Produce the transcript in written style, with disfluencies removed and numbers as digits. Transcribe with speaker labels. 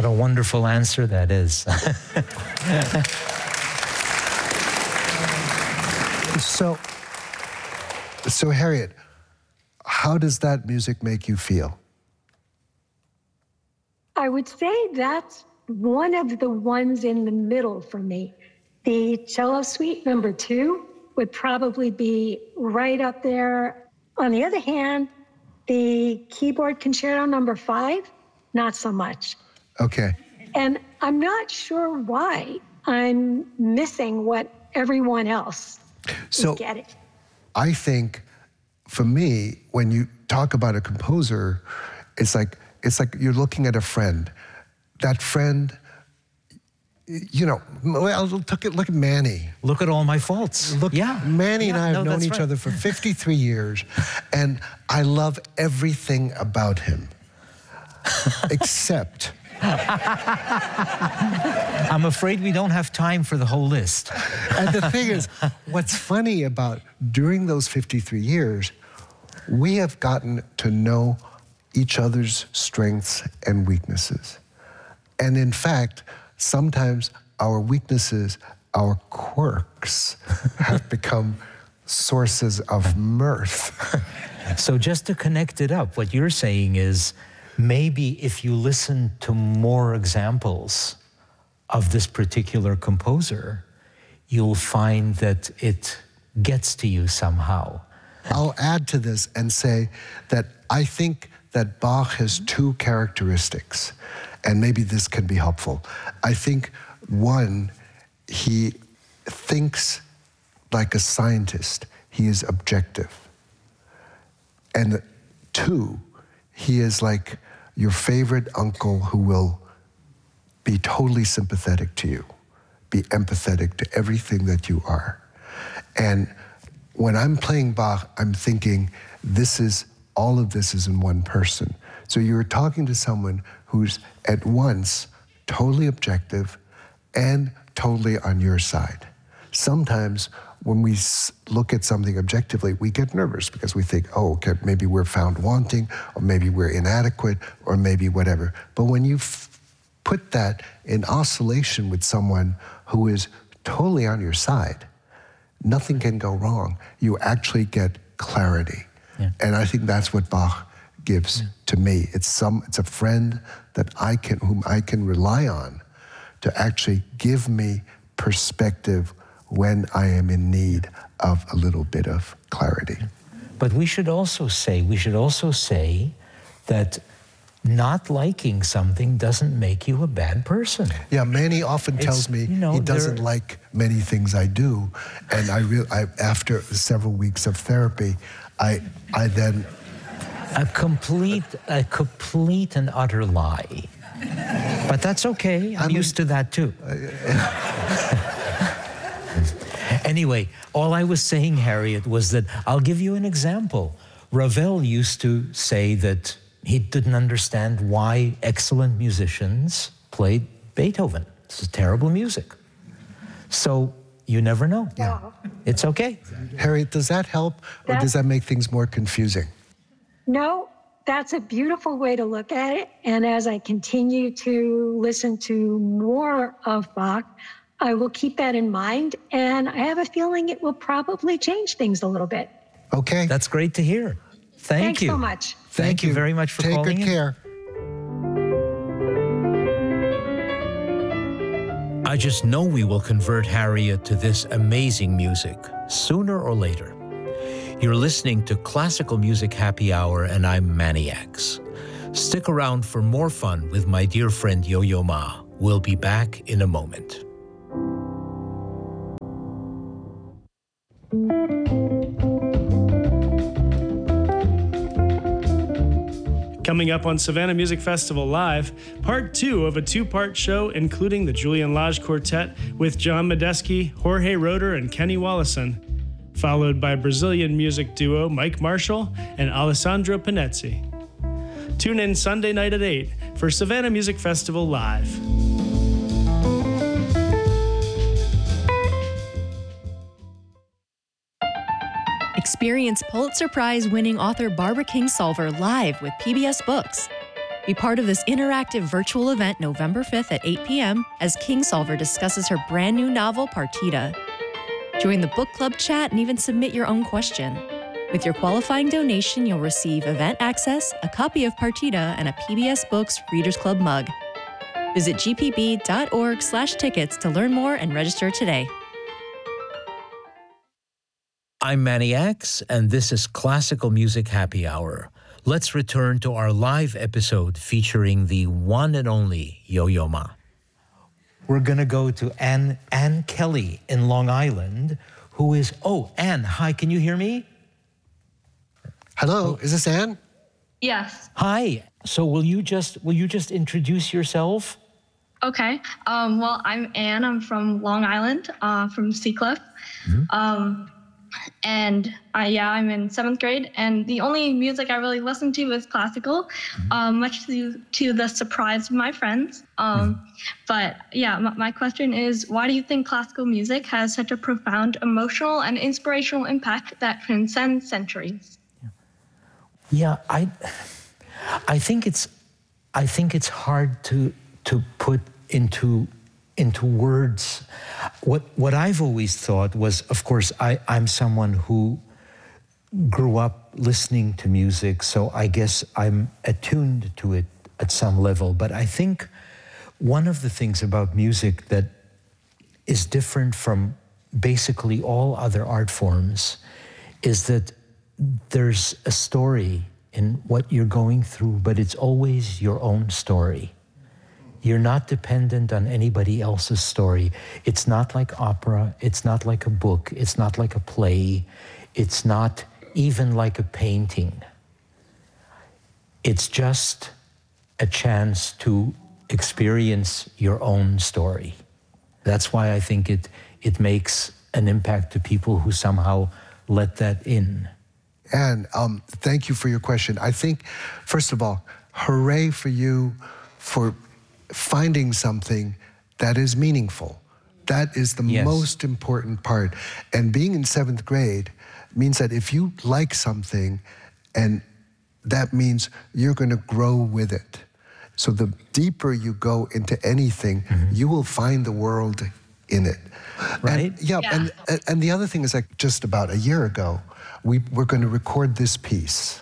Speaker 1: What a wonderful answer that is.
Speaker 2: So Harriet, how does that music make you feel?
Speaker 3: I would say that's one of the ones in the middle for me. The cello suite number 2 would probably be right up there. On the other hand, the keyboard concerto number 5, not so much.
Speaker 2: Okay.
Speaker 3: And I'm not sure why I'm missing what everyone else is getting.
Speaker 2: I think, for me, when you talk about a composer, it's like you're looking at a friend. That friend, you know, well, look at Manny.
Speaker 1: Look at all my faults.
Speaker 2: Manny and I have known each other for 53 years, and I love everything about him, except...
Speaker 1: I'm afraid we don't have time for the whole list.
Speaker 2: And the thing is, what's funny about during those 53 years, we have gotten to know each other's strengths and weaknesses. And in fact, sometimes our weaknesses, our quirks, have become sources of mirth.
Speaker 1: So just to connect it up, what you're saying is, maybe if you listen to more examples of this particular composer, you'll find that it gets to you somehow.
Speaker 2: I'll add to this and say that I think that Bach has 2 characteristics, and maybe this can be helpful. I think, one, he thinks like a scientist. He is objective. And 2, he is like your favorite uncle who will be totally sympathetic to you, be empathetic to everything that you are. And when I'm playing Bach, I'm thinking, all of this is in one person. So you're talking to someone who's at once totally objective and totally on your side. Sometimes when we look at something objectively, we get nervous because we think, oh, okay, maybe we're found wanting, or maybe we're inadequate, or maybe whatever. But when you put that in oscillation with someone who is totally on your side, nothing can go wrong. You actually get clarity. Yeah. And I think that's what Bach gives to me. It's a friend that whom I can rely on to actually give me perspective when I am in need of a little bit of clarity.
Speaker 1: But we should also say that not liking something doesn't make you a bad person.
Speaker 2: Yeah, Manny often tells me he doesn't like many things I do, and I after several weeks of therapy, I then...
Speaker 1: A complete and utter lie. But that's okay, I'm used to that too. Anyway, all I was saying, Harriet, was that I'll give you an example. Ravel used to say that he didn't understand why excellent musicians played Beethoven. This is terrible music. So you never know.
Speaker 2: Yeah.
Speaker 1: It's okay.
Speaker 2: Harriet, does that help, or does that make things more confusing?
Speaker 3: No, that's a beautiful way to look at it. And as I continue to listen to more of Bach, I will keep that in mind, and I have a feeling it will probably change things a little bit.
Speaker 2: Okay.
Speaker 1: That's great to hear. Thanks
Speaker 3: so much.
Speaker 1: Thank you very much for calling in.
Speaker 2: Take good care.
Speaker 1: I just know we will convert Harriet to this amazing music, sooner or later. You're listening to Classical Music Happy Hour, and I'm Manny X. Stick around for more fun with my dear friend Yo-Yo Ma. We'll be back in a moment.
Speaker 4: Coming up on Savannah Music Festival Live, part 2 of a 2-part show including the Julian Lage Quartet with John Medeski, Jorge Roeder, and Kenny Wollesen, followed by Brazilian music duo Mike Marshall and Alessandro Panezzi. Tune in Sunday night at 8 for Savannah Music Festival Live.
Speaker 5: Experience Pulitzer Prize-winning author Barbara Kingsolver live with PBS Books. Be part of this interactive virtual event November 5th at 8 p.m. as Kingsolver discusses her brand new novel, Partita. Join the book club chat and even submit your own question. With your qualifying donation, you'll receive event access, a copy of Partita, and a PBS Books Readers Club mug. Visit gpb.org/tickets to learn more and register today.
Speaker 1: I'm Manny X, and this is Classical Music Happy Hour. Let's return to our live episode featuring the one and only Yo-Yo Ma. We're going to go to Ann Kelly in Long Island, who is... Oh, Ann, hi, can you hear me?
Speaker 2: Hello, is this Ann?
Speaker 6: Yes.
Speaker 1: Hi. So will you just introduce yourself?
Speaker 6: Okay. Well, I'm Ann. I'm from Long Island, from Seacliff. Mm-hmm. And I'm in 7th grade, and the only music I really listen to is classical, much to the surprise of my friends. But yeah, my question is, why do you think classical music has such a profound emotional and inspirational impact that transcends centuries?
Speaker 1: Yeah, I think it's hard to put into words. What I've always thought was, of course, I'm someone who grew up listening to music, so I guess I'm attuned to it at some level. But I think one of the things about music that is different from basically all other art forms is that there's a story in what you're going through, but it's always your own story. You're not dependent on anybody else's story. It's not like opera. It's not like a book. It's not like a play. It's not even like a painting. It's just a chance to experience your own story. That's why I think it makes an impact to people who somehow let that in.
Speaker 2: And thank you for your question. I think, first of all, hooray for you for finding something that is meaningful. That is the most important part. And being in 7th grade means that if you like something, and that means you're going to grow with it. So the deeper you go into anything, you will find the world in it.
Speaker 1: Right?
Speaker 2: And the other thing is, like, just about a year ago, we're going to record this piece.